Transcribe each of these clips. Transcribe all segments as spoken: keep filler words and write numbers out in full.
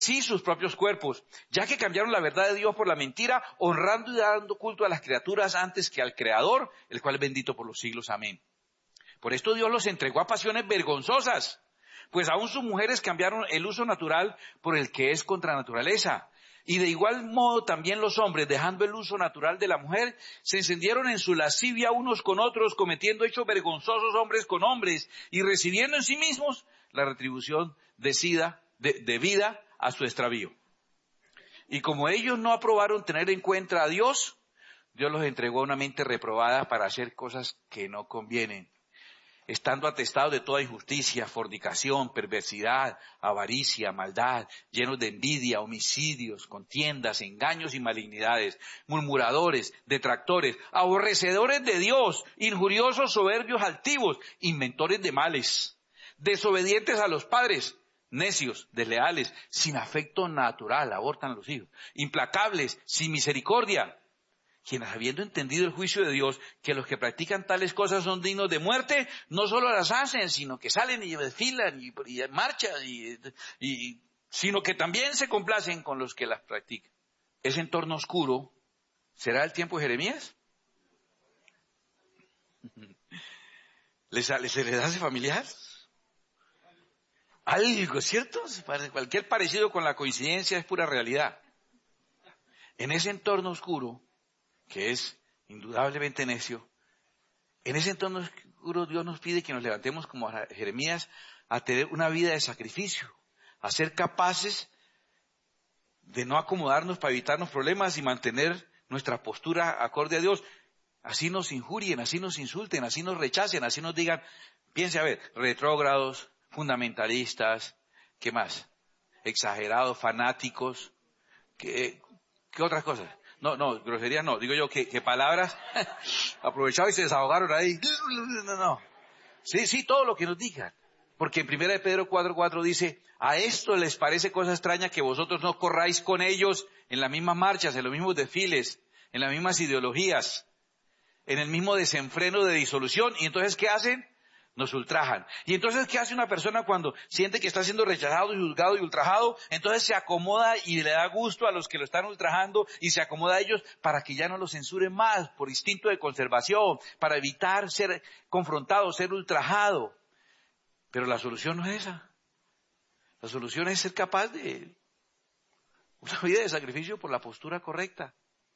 sí sus propios cuerpos, ya que cambiaron la verdad de Dios por la mentira, honrando y dando culto a las criaturas antes que al Creador, el cual es bendito por los siglos. Amén. Por esto Dios los entregó a pasiones vergonzosas, pues aún sus mujeres cambiaron el uso natural por el que es contra naturaleza. Y de igual modo también los hombres, dejando el uso natural de la mujer, se encendieron en su lascivia unos con otros, cometiendo hechos vergonzosos hombres con hombres, y recibiendo en sí mismos la retribución decida, de, debida a su extravío. Y como ellos no aprobaron tener en cuenta a Dios, Dios los entregó a una mente reprobada para hacer cosas que no convienen, estando atestados de toda injusticia, fornicación, perversidad, avaricia, maldad, llenos de envidia, homicidios, contiendas, engaños y malignidades, murmuradores, detractores, aborrecedores de Dios, injuriosos, soberbios, altivos, inventores de males, desobedientes a los padres, necios, desleales, sin afecto natural, abortan a los hijos, implacables, sin misericordia, quienes habiendo entendido el juicio de Dios, que los que practican tales cosas son dignos de muerte, no solo las hacen, sino que salen y desfilan y, y marchan, y, y, sino que también se complacen con los que las practican. Ese entorno oscuro, ¿será el tiempo de Jeremías? ¿Les, ¿Se les hace familiar? Algo, ¿cierto? Cualquier parecido con la coincidencia es pura realidad. En ese entorno oscuro, que es indudablemente necio, en ese entorno oscuro Dios nos pide que nos levantemos como a Jeremías a tener una vida de sacrificio, a ser capaces de no acomodarnos para evitarnos problemas y mantener nuestra postura acorde a Dios. Así nos injurien, así nos insulten, así nos rechacen, así nos digan, piense a ver, retrógrados, fundamentalistas, ¿qué más? Exagerados, fanáticos, ¿qué, qué otras cosas? No, no, groserías no, digo yo que, que palabras aprovecharon y se desahogaron ahí. No, no. Sí, sí, todo lo que nos digan. Porque en primera de Pedro cuatro cuatro dice, a esto les parece cosa extraña que vosotros no corráis con ellos en las mismas marchas, en los mismos desfiles, en las mismas ideologías, en el mismo desenfreno de disolución. Y entonces, ¿qué hacen? Nos ultrajan. Y entonces, ¿qué hace una persona cuando siente que está siendo rechazado y juzgado y ultrajado? Entonces se acomoda y le da gusto a los que lo están ultrajando y se acomoda a ellos para que ya no lo censuren más, por instinto de conservación, para evitar ser confrontado, ser ultrajado. Pero la solución no es esa. La solución es ser capaz de una vida de sacrificio por la postura correcta.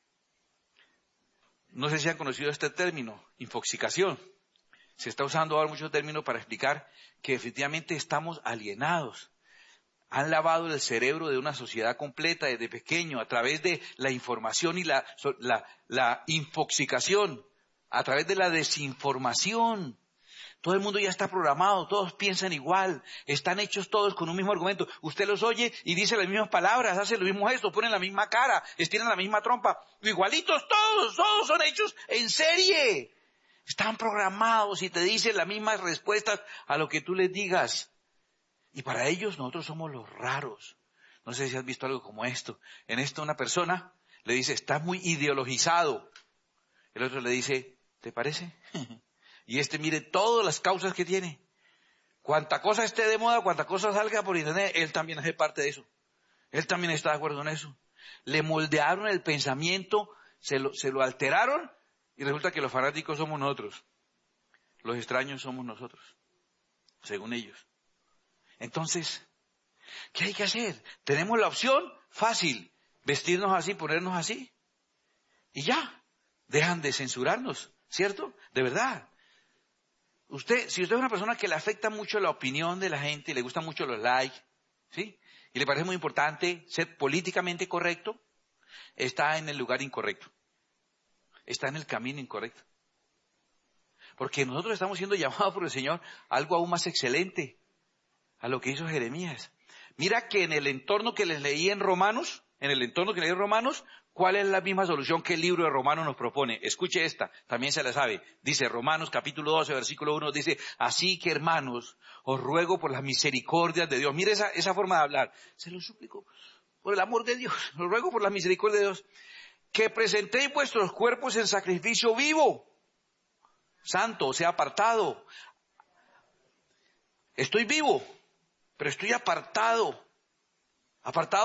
No sé si han conocido este término, infoxicación. Se está usando ahora mucho término para explicar que efectivamente estamos alienados. Han lavado el cerebro de una sociedad completa desde pequeño a través de la información y la, la, la infoxicación, a través de la desinformación. Todo el mundo ya está programado, todos piensan igual, están hechos todos con un mismo argumento. Usted los oye y dice las mismas palabras, hace los mismos gestos, ponen la misma cara, estiran la misma trompa. Igualitos todos, todos son hechos en serie. Están programados y te dicen las mismas respuestas a lo que tú les digas. Y para ellos nosotros somos los raros. No sé si has visto algo como esto. En esto una persona le dice, estás muy ideologizado. El otro le dice, ¿te parece? Y este mire todas las causas que tiene. Cuanta cosa esté de moda, cuanta cosa salga por internet, él también hace parte de eso. Él también está de acuerdo en eso. Le moldearon el pensamiento, se lo, se lo alteraron. Y resulta que los fanáticos somos nosotros. Los extraños somos nosotros. Según ellos. Entonces, ¿qué hay que hacer? Tenemos la opción fácil. Vestirnos así, ponernos así. Y ya. Dejan de censurarnos. ¿Cierto? De verdad. Usted, si usted es una persona que le afecta mucho la opinión de la gente, le gustan mucho los likes, ¿sí? Y le parece muy importante ser políticamente correcto, está en el lugar incorrecto. Está en el camino incorrecto. Porque nosotros estamos siendo llamados por el Señor a algo aún más excelente, a lo que hizo Jeremías. Mira que en el entorno que les leí en Romanos, en el entorno que leí en Romanos, ¿cuál es la misma solución que el libro de Romanos nos propone? Escuche esta, también se la sabe. Dice Romanos capítulo doce, versículo uno, dice, así que hermanos, os ruego por las misericordias de Dios. Mire esa, esa forma de hablar. Se lo suplico, por el amor de Dios, os ruego por la misericordia de Dios, que presentéis vuestros cuerpos en sacrificio vivo, santo, o sea, apartado. Estoy vivo, pero estoy apartado. Apartados